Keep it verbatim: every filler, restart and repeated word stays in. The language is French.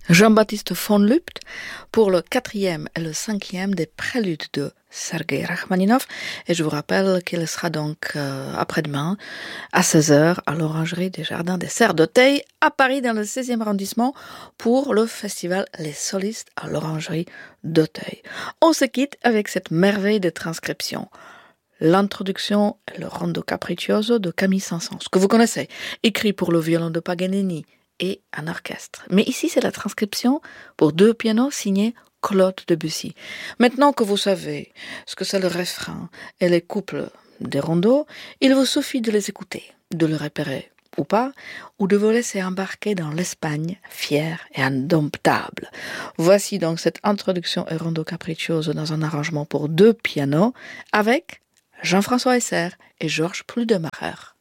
Jean-Baptiste von Lübft pour le quatrième et le cinquième des préludes de Sergueï Rachmaninov. Et je vous rappelle qu'il sera donc euh, après-demain à seize heures à l'Orangerie des Jardins des Serres d'Auteuil à Paris dans le seizième arrondissement pour le festival Les Solistes à l'Orangerie d'Auteuil. On se quitte avec cette merveille de transcription. L'introduction est le Rondo Capriccioso de Camille Saint-Saëns, que vous connaissez, écrit pour le violon de Paganini et un orchestre. Mais ici, c'est la transcription pour deux pianos signée Claude Debussy. Maintenant que vous savez ce que c'est le refrain et les couples des rondos, il vous suffit de les écouter, de les repérer ou pas, ou de vous laisser embarquer dans l'Espagne fière et indomptable. Voici donc cette introduction et Rondo Capriccioso dans un arrangement pour deux pianos avec Jean-François Esser et Georges Pludemacher.